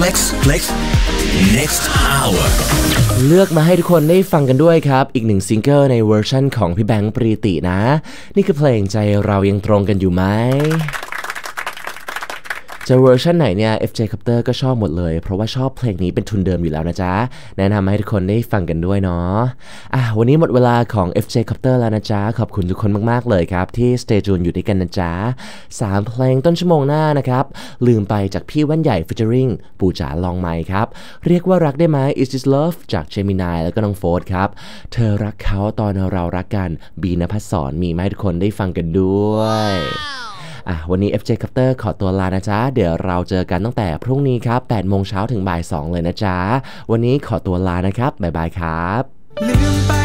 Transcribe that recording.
Flex Next Hour เลือกมาให้ทุกคนได้ฟังกันด้วยครับอีกหนึ่งซิงเกิลในเวอร์ชั่นของพี่แบงค์ปรีตินะนี่คือเพลงใจเรายังตรงกันอยู่ไหมจะเวอร์ชันไหนเนี่ย FJ Copter ก็ชอบหมดเลยเพราะว่าชอบเพลงนี้เป็นทุนเดิมอยู่แล้วนะจ๊ะแนะนำให้ทุกคนได้ฟังกันด้วยเนาะวันนี้หมดเวลาของ FJ Copter แล้วนะจ๊ะขอบคุณทุกคนมากๆเลยครับที่ Stay Tuned อยู่ด้วยกันนะจ๊ะ3เพลงต้นชั่วโมงหน้านะครับลืมไปจากพี่แว่นใหญ่ featuring ปู่จ๋าลองไมค์ครับเรียกว่ารักได้ไหม Is This Love จาก Gemini แล้วก็น้องโฟร์ครับเธอรักเขาตอนเรารักกันบีณภัสสรมีมาให้ทุกคนได้ฟังกันด้วยวันนี้ FJ Copter ขอตัวลานะจ๊ะเดี๋ยวเราเจอกันตั้งแต่พรุ่งนี้ครับ 8 โมงเช้าถึงบ่าย 2 เลยนะจ๊ะวันนี้ขอตัวลานะครับบ๊ายบายครับ